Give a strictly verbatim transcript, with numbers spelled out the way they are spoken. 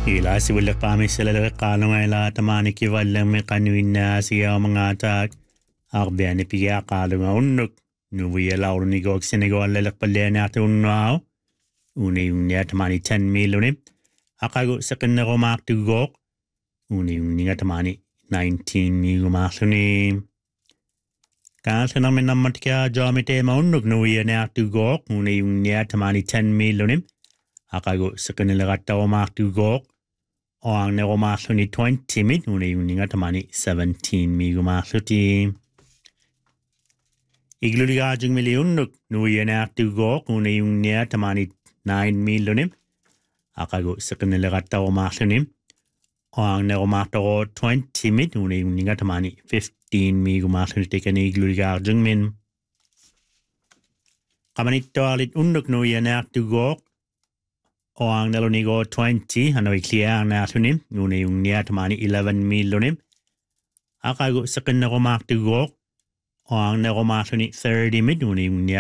Ila si wala kami sila kalo nga ila tamani kiwalang may kanuin na siya mga atak. Akbiya ni piya kalo nga unok. Nuwi alaw ni gog sinigaw lalak pala natin unaw. Una yung niya tamani ten million. Akago sa kanako maktigok. Una yung niya tamani nineteen million maksunim. Kasi namin naman kaya jomite maunok nuwi na aktigok. Una yung niya tamani ten million. Akago sa kanila katawa maktigok. O ang nakumaslo ni twenty min, una yung nga tamani seventeen mi gumaslo ti. Igluligajong milyon, nuya na aktigo, una yung niya tamani nine million. Akago sa kanila kata umaslo ni. O ang nakumaslo ko twenty min, una yung nga tamani fifteen mi gumaslo ti ka ni igluligajong min. Kamanito alit unok nuya na aktigo, o ang nalunigo twenty, ano ikliya ang nasunim, nuna yung niya tamani eleven million. Akago sa kanila kumaktigok, o ang nakumasuni thirty mid, nuna yung niya